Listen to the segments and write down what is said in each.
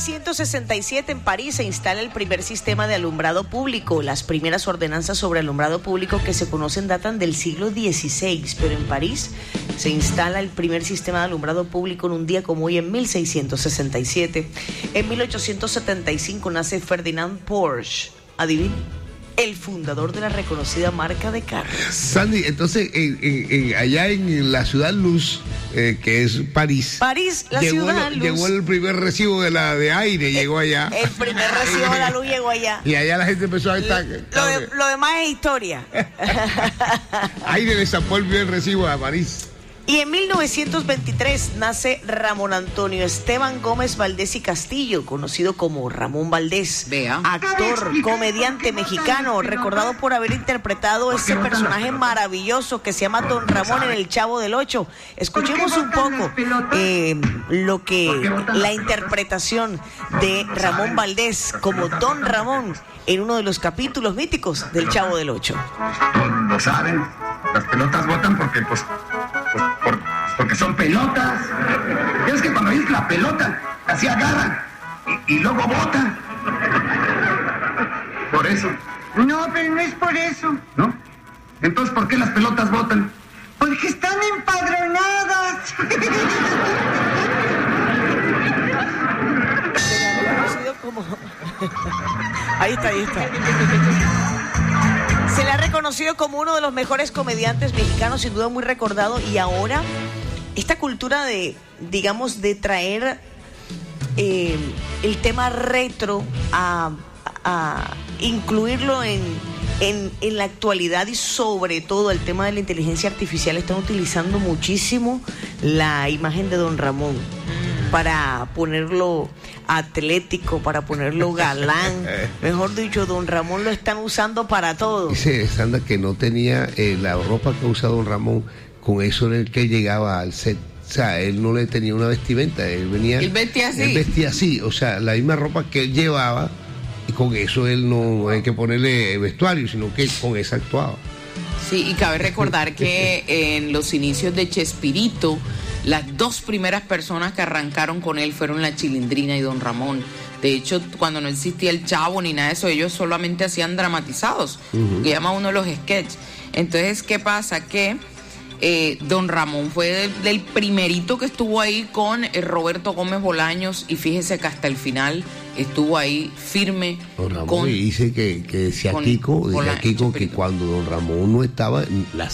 1967 en París se instala el primer sistema de alumbrado público. Las primeras ordenanzas sobre alumbrado público que se conocen datan del siglo XVI, pero en París se instala el primer sistema de alumbrado público en un día como hoy en 1667. En 1875 nace Ferdinand Porsche. Adivinen, el fundador de la reconocida marca de carros. Sandy, entonces allá en la ciudad luz, que es París. París, la ciudad luz. Llegó el primer recibo de aire, llegó allá. El primer recibo de la luz llegó allá. Y allá la gente empezó a estar. Lo demás es historia. Aire le zapó el primer recibo a París. Y en 1923 nace Ramón Antonio Esteban Gómez Valdés y Castillo, conocido como Ramón Valdés. Vea. Actor, comediante mexicano, recordado por haber interpretado ese personaje maravilloso que se llama Don Ramón en El Chavo del Ocho. Escuchemos un poco la interpretación de Ramón Valdés como Don Ramón en uno de los capítulos míticos del Chavo del Ocho. Lo saben, las pelotas botan porque son pelotas. Es que cuando dices la pelota, así agarran y luego botan. Por eso. No, pero no es por eso. ¿No? Entonces, ¿por qué las pelotas botan? Porque están empadronadas. Ahí está. Se le ha reconocido como uno de los mejores comediantes mexicanos, sin duda muy recordado, y ahora esta cultura de traer el tema retro a incluirlo en la actualidad, y sobre todo el tema de la inteligencia artificial. Están utilizando muchísimo la imagen de Don Ramón para ponerlo atlético, para ponerlo galán. Mejor dicho, Don Ramón lo están usando para todo. Dice Sandra que no tenía la ropa que usa Don Ramón, con eso en el que llegaba al set. O sea, él no le tenía una vestimenta, él vestía así, o sea, la misma ropa que él llevaba, y con eso él no hay que ponerle vestuario, sino que con esa actuaba. Sí, y cabe recordar que en los inicios de Chespirito, las dos primeras personas que arrancaron con él fueron la Chilindrina y Don Ramón. De hecho, cuando no existía el Chavo ni nada de eso, ellos solamente hacían dramatizados, que llama uno de los sketches. Entonces, ¿qué pasa? Que Don Ramón fue del primerito que estuvo ahí con Roberto Gómez Bolaños, y fíjese que hasta el final estuo ahí firme. Don Ramón, y dice que decía Kiko que cuando Don Ramón no estaba en la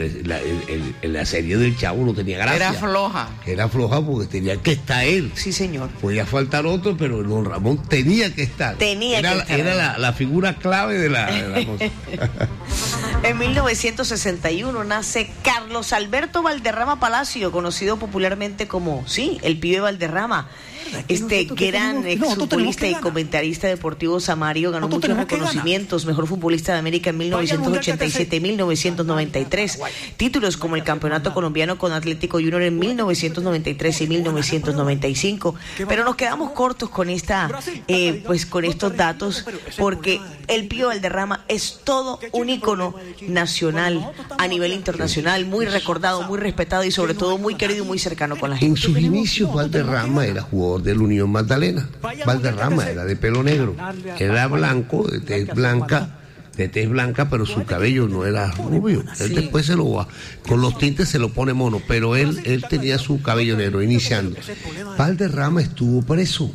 serie del Chavo no tenía gracia. Era floja porque tenía que estar él. Sí, señor. Podía faltar otro, pero Don Ramón tenía que estar. Era la figura clave de la cosa. En 1961 nace Carlos Alberto Valderrama Palacio, conocido popularmente como, el Pibe Valderrama. Gran exfutbolista y comentarista deportivo samario, ganó muchos reconocimientos: mejor futbolista de América en 1987 y 1993, títulos como el campeonato colombiano con Atlético Junior en 1993 y 1995. Pero nos quedamos cortos con con estos datos, porque el Pío Valderrama es todo un ícono nacional, a nivel internacional, muy recordado, muy respetado y sobre todo muy querido y muy cercano con la gente. En sus inicios Valderrama era jugador del Unión Magdalena. Valderrama era de pelo negro, era blanco, de tez blanca, pero su cabello no era rubio. Él después con los tintes se lo pone mono, pero él tenía su cabello negro iniciando. Valderrama estuvo preso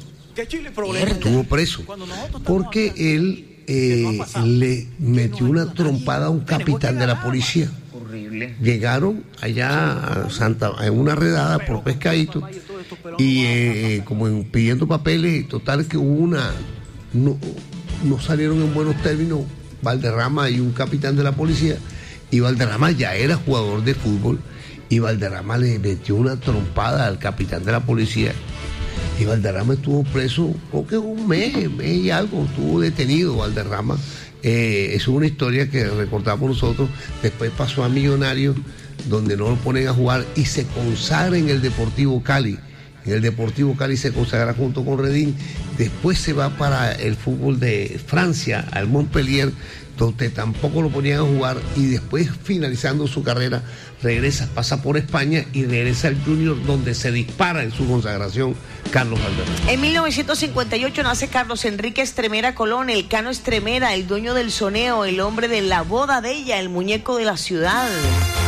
porque él le metió una trompada a un capitán de la policía. Horrible. Llegaron allá en una redada por pescadito, y pidiendo papeles, total que hubo no salieron en buenos términos Valderrama y un capitán de la policía, y Valderrama ya era jugador de fútbol, y Valderrama le metió una trompada al capitán de la policía, y Valderrama estuvo preso, creo que un mes y algo, estuvo detenido Valderrama. Es una historia que recordamos nosotros. Después pasó a Millonarios, donde no lo ponen a jugar, y se consagra en el Deportivo Cali, En el Deportivo Cali se consagra junto con Redín. Después se va para el fútbol de Francia, al Montpellier, donde tampoco lo ponían a jugar, y después, finalizando su carrera, regresa, pasa por España y regresa al Junior, donde se dispara en su consagración Carlos Valderrama. En 1958 nace Carlos Enrique Estremera Colón, el Cano Estremera, el dueño del soneo, el hombre de la boda de ella, el muñeco de la ciudad.